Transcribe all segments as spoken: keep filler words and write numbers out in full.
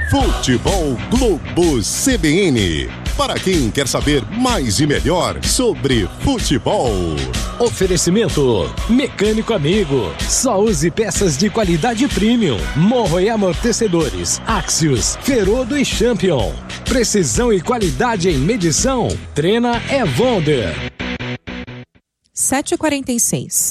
Futebol Globo C B N. Para quem quer saber mais e melhor sobre futebol. Oferecimento Mecânico Amigo. Só use peças de qualidade premium. Morro e amortecedores. Axios, Ferodo e Champion. Precisão e qualidade em medição. Trena é Wonder. sete e quarenta e seis.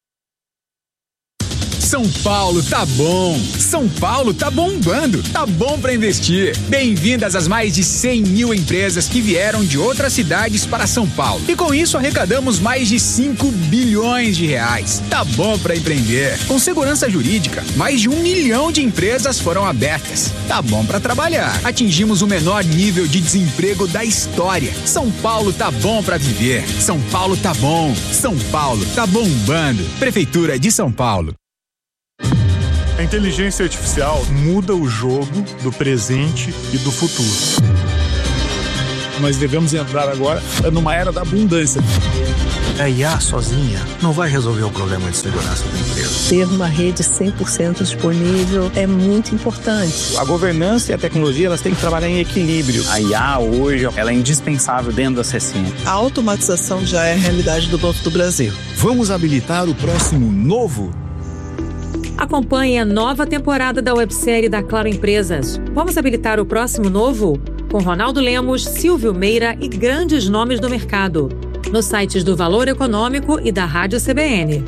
São Paulo tá bom, São Paulo tá bombando, tá bom pra investir. Bem-vindas às mais de cem mil empresas que vieram de outras cidades para São Paulo. E com isso arrecadamos mais de cinco bilhões de reais. Tá bom pra empreender. Com segurança jurídica, mais de um milhão de empresas foram abertas. Tá bom pra trabalhar. Atingimos o menor nível de desemprego da história. São Paulo tá bom pra viver. São Paulo tá bom. São Paulo tá bombando. Prefeitura de São Paulo. A inteligência artificial muda o jogo do presente e do futuro. Nós devemos entrar agora numa era da abundância. A I A sozinha não vai resolver o problema de segurança da empresa. Ter uma rede cem por cento disponível é muito importante. A governança e a tecnologia, elas têm que trabalhar em equilíbrio. A I A hoje, ela é indispensável dentro da C C N. A automatização já é a realidade do Banco do Brasil. Vamos habilitar o próximo novo? Acompanhe a nova temporada da websérie da Claro Empresas. Vamos habilitar o próximo novo? Com Ronaldo Lemos, Silvio Meira e grandes nomes do mercado. Nos sites do Valor Econômico e da Rádio C B N.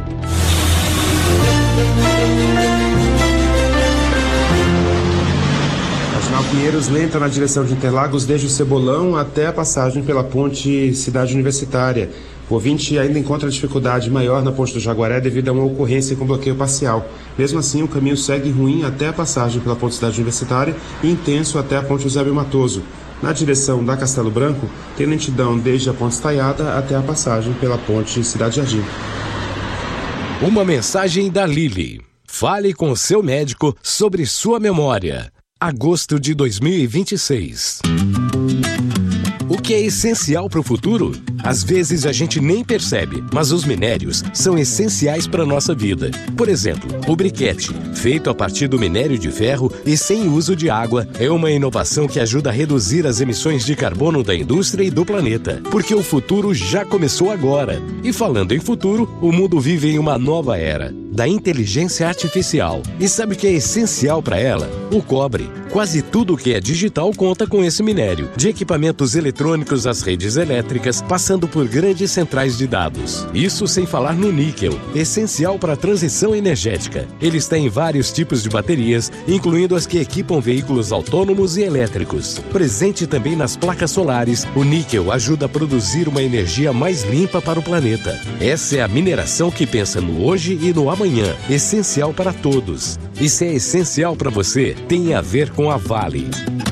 Marginal Pinheiros lenta na direção de Interlagos desde o Cebolão até a passagem pela ponte Cidade Universitária. O ouvinte ainda encontra dificuldade maior na ponte do Jaguaré devido a uma ocorrência com bloqueio parcial. Mesmo assim, o caminho segue ruim até a passagem pela ponte Cidade Universitária e intenso até a ponte Eusébio Matoso. Na direção da Castelo Branco, tem lentidão desde a ponte Estaiada até a passagem pela ponte Cidade Jardim. Uma mensagem da Lilly. Fale com o seu médico sobre sua memória. Agosto de dois mil e vinte e seis. O que é essencial para o futuro? Às vezes a gente nem percebe, mas os minérios são essenciais para a nossa vida. Por exemplo, o briquete, feito a partir do minério de ferro e sem uso de água, é uma inovação que ajuda a reduzir as emissões de carbono da indústria e do planeta. Porque o futuro já começou agora. E falando em futuro, o mundo vive em uma nova era, da inteligência artificial. E sabe o que é essencial para ela? O cobre. Quase tudo que é digital conta com esse minério, de equipamentos eletrônicos às redes elétricas, passando por grandes centrais de dados. Isso sem falar no níquel, essencial para a transição energética. Ele está em vários tipos de baterias, incluindo as que equipam veículos autônomos e elétricos. Presente também nas placas solares, o níquel ajuda a produzir uma energia mais limpa para o planeta. Essa é a mineração que pensa no hoje e no amanhã, essencial para todos. E se é essencial para você, tem a ver com a Vale.